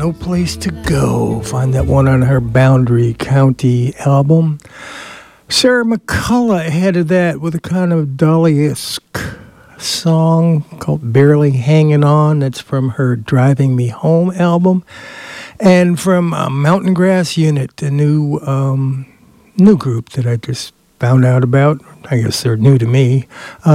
No Place to Go. Find that one on her Boundary County album. Sarah McCullough ahead that with a kind of Dolly-esque song called Barely Hanging On. That's from her Driving Me Home album. And from Mountain Grass Unit, a new group that I just found out about. I guess they're new to me.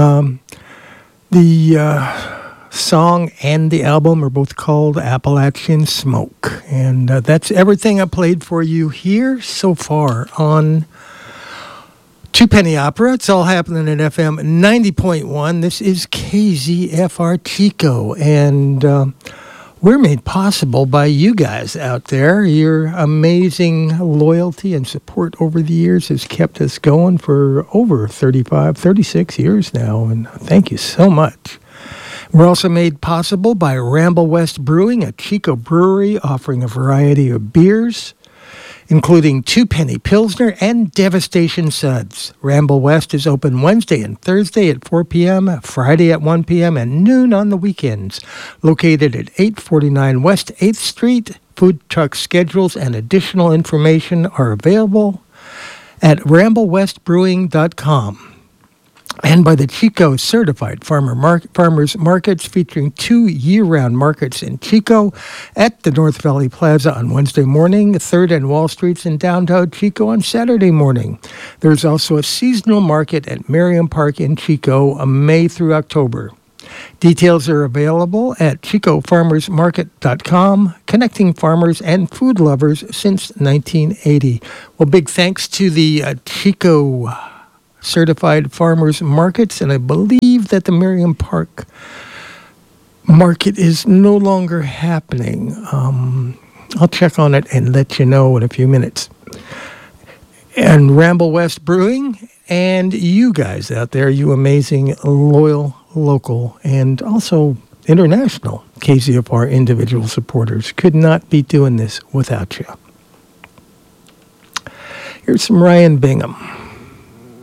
The song and the album are both called Appalachian Smoke. And that's everything I played for you here so far on Two Penny Opera. It's all happening at FM 90.1. This is KZFR Chico. And we're made possible by you guys out there. Your amazing loyalty and support over the years has kept us going for over 36 years now. And thank you so much. We're also made possible by Ramble West Brewing, a Chico brewery offering a variety of beers, including Two Penny Pilsner and Devastation Suds. Ramble West is open Wednesday and Thursday at 4 p.m., Friday at 1 p.m., and noon on the weekends. Located at 849 West 8th Street, food truck schedules and additional information are available at ramblewestbrewing.com. And by the Chico Certified Farmers Markets, featuring 2 year-round markets in Chico at the North Valley Plaza on Wednesday morning, 3rd and Wall Streets in downtown Chico on Saturday morning. There's also a seasonal market at Merriam Park in Chico, May through October. Details are available at chicofarmersmarket.com, connecting farmers and food lovers since 1980. Well, big thanks to the Chico Certified Farmers Markets, and I believe that the Merriam Park market is no longer happening. I'll check on it and let you know in a few minutes. And Ramble West Brewing, and you guys out there, you amazing, loyal, local, and also international KZFR individual supporters, could not be doing this without you. Here's some Ryan Bingham.